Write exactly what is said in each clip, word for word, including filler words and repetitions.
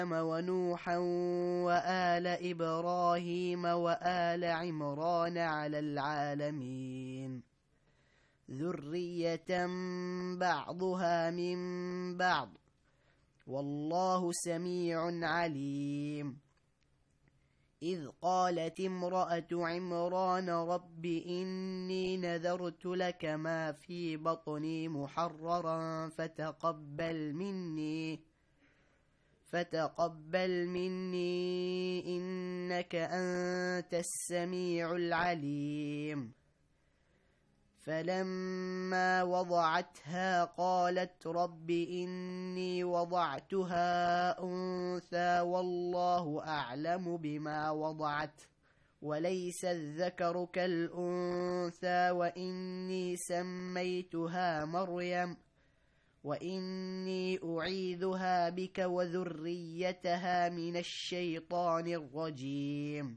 ونوحا وآل إبراهيم وآل عمران على العالمين ذرية بعضها من بعض والله سميع عليم. إذ قالت امرأة عمران رب إني نذرت لك ما في بطني محررا فتقبل مني فتقبل مني إنك أنت السميع العليم. فلما وضعتها قالت رب إني وضعتها أنثى والله أعلم بما وضعت وليس الذكر كالأنثى وإني سميتها مريم وإني أعيذها بك وذريتها من الشيطان الرجيم.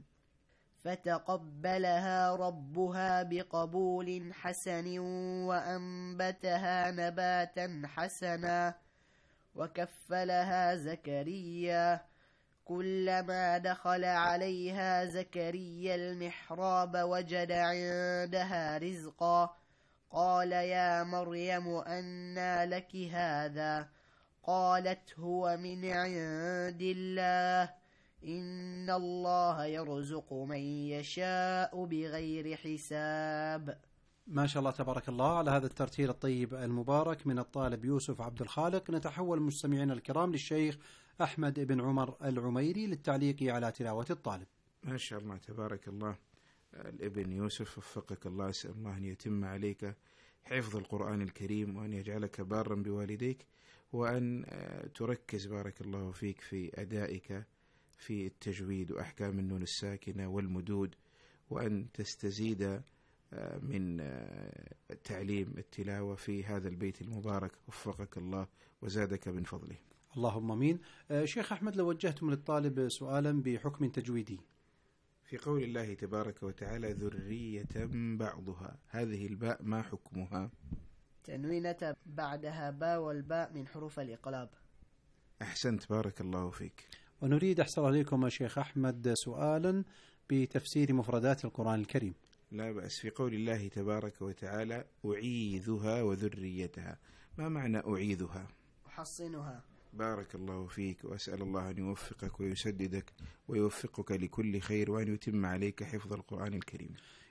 فتقبلها ربها بقبول حسن وأنبتها نباتا حسنا وكفلها زكريا كلما دخل عليها زكريا المحراب وجد عندها رزقا قال يا مريم أنى لك هذا قالت هو من عند الله إن الله يرزق من يشاء بغير حساب. ما شاء الله تبارك الله على هذا الترتيل الطيب المبارك من الطالب يوسف عبد الخالق. نتحول مستمعينا الكرام للشيخ أحمد بن عمر العميري للتعليق على تلاوة الطالب. ما شاء الله تبارك الله. الابن يوسف وفقك الله، أسأل الله أن يتم عليك حفظ القرآن الكريم وأن يجعلك بارا بوالديك وأن تركز بارك الله فيك في أدائك في التجويد وأحكام النون الساكنة والمدود، وأن تستزيد من تعليم التلاوة في هذا البيت المبارك. وفقك الله وزادك من فضله. اللهم امين. شيخ أحمد، لو وجهتم للطالب سؤالا بحكم تجويدي في قول الله تبارك وتعالى ذرية بعضها، هذه الباء ما حكمها؟ تنوينة بعدها باء والباء من حروف الإقلاب. أحسنت بارك الله فيك. ونريد أحسن عليكم يا شيخ أحمد سؤالا بتفسير مفردات القرآن الكريم. لا بأس. في قول الله تبارك وتعالى أعيذها وذريتها، ما معنى أعيذها؟ أحصنها. بارك الله فيك، وأسأل الله أن يوفقك ويسددك ويوفقك لكل خير وأن يتم عليك حفظ القرآن الكريم.